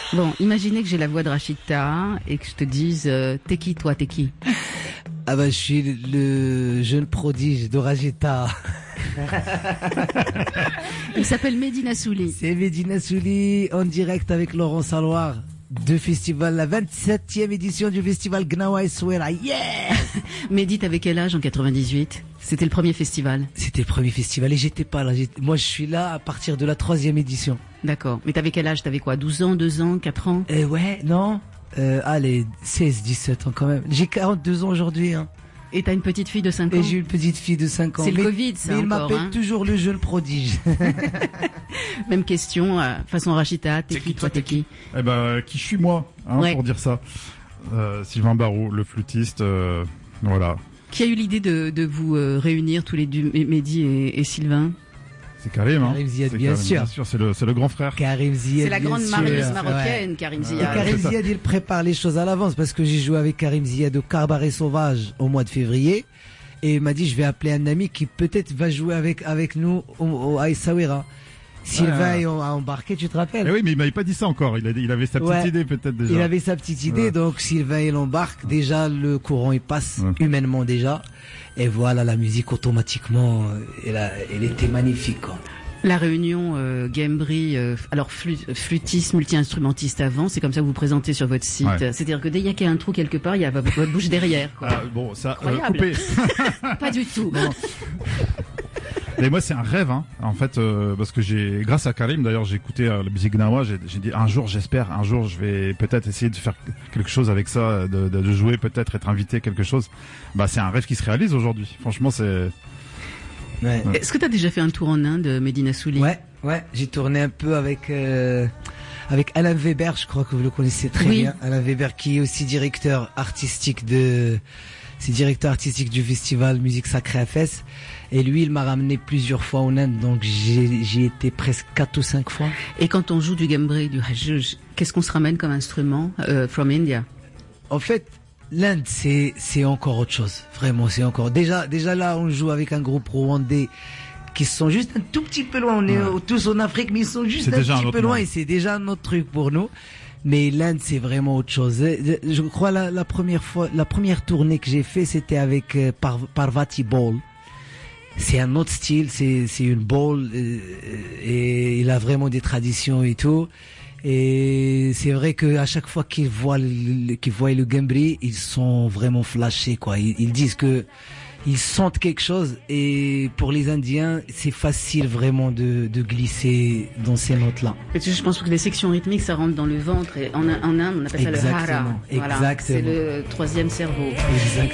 Bon, imaginez que j'ai la voix de Rachita et que je te dise, t'es qui toi, t'es qui? Ah bah je suis le jeune prodige de Rachita. Il s'appelle Medina Souli. C'est Medina Souli en direct avec Laurent Saloir de festival, la 27e édition du festival Gnawa Essaouira. Yeah! Mehdi, t'avais quel âge en 98? C'était le premier festival. C'était le premier festival et j'étais pas là. Moi je suis là à partir de la 3e édition. D'accord. Mais t'avais quel âge? T'avais quoi? 12 ans, 2 ans, 4 ans? Ouais, non. Allez, 16, 17 ans quand même. J'ai 42 ans aujourd'hui, hein. Et t'as une petite fille de 5 ans? Et j'ai une petite fille de 5 ans. C'est le Covid, ça. Mais il encore, m'appelle toujours le jeune prodige. Même question, façon Rachita, t'es qui toi, t'es qui? Eh ben, qui je suis moi, hein, Ouais. pour dire ça. Sylvain Barou, le flûtiste, voilà. Qui a eu l'idée de vous réunir tous les deux, Mehdi et Sylvain? C'est Karim, hein. Karim Ziad, C'est bien Karim, sûr. C'est le grand frère. Karim Ziad. C'est la grande bien sûr. marineuse marocaine, Ouais. Karim Et Ziad. Karim c'est ça. Ziad, il prépare les choses à l'avance parce que j'ai joué avec Karim Ziad au Cabaret Sauvage au mois de février. Et il m'a dit, je vais appeler un ami qui peut-être va jouer avec nous à Essaouira. Sylvain Ouais. a embarqué, tu te rappelles? Eh oui, mais il m'avait pas dit ça encore. Il avait sa petite Ouais. idée peut-être déjà. Il avait sa petite idée, Ouais. donc Sylvain il embarque. Déjà, le courant il passe Ouais. humainement déjà. Et voilà, la musique automatiquement, elle était magnifique, quoi. La réunion Gambry, alors flûtiste, multi-instrumentiste avant, c'est comme ça que vous présentez sur votre site. Ouais. C'est-à-dire que dès qu'il y a un trou quelque part, il y a votre bouche derrière. Quoi. Ah, bon, ça, Incroyable. coupé. Pas du tout. Et moi, c'est un rêve, hein. En fait, parce que grâce à Karim, d'ailleurs, j'ai écouté la musique Gnawa, j'ai dit, un jour, je vais peut-être essayer de faire quelque chose avec ça, de jouer, peut-être être invité à quelque chose. Bah, c'est un rêve qui se réalise aujourd'hui. Franchement, c'est... Ouais. Est-ce que tu as déjà fait un tour en Inde, Medina Souli? Ouais, j'ai tourné un peu avec Alain Weber, je crois que vous le connaissez très Oui. bien. Alain Weber qui est aussi directeur artistique du festival Musique Sacrée à Fès. Et lui, il m'a ramené plusieurs fois en Inde, donc j'y été presque 4 ou 5 fois. Et quand on joue du Gambry, du Hajj, qu'est-ce qu'on se ramène comme instrument from India? En fait, l'Inde, c'est encore autre chose. Vraiment, c'est encore. Déjà là, on joue avec un groupe rwandais qui sont juste un tout petit peu loin. On est tous en Afrique, mais ils sont juste C'est un déjà un petit autre peu loin monde. et c'est déjà un autre truc pour nous. Mais l'Inde, c'est vraiment autre chose. Je crois la première tournée que j'ai fait, c'était avec Parvati Ball. C'est un autre style, c'est une ball et il a vraiment des traditions et tout. Et c'est vrai que à chaque fois qu'ils voient le Gambry, ils sont vraiment flashés, quoi. Ils disent que ils sentent quelque chose, et pour les Indiens, c'est facile vraiment de glisser dans ces notes-là. Je pense que les sections rythmiques, ça rentre dans le ventre. Et en Inde, on appelle ça le hara. Exactement. Voilà. C'est le troisième cerveau. Exactement.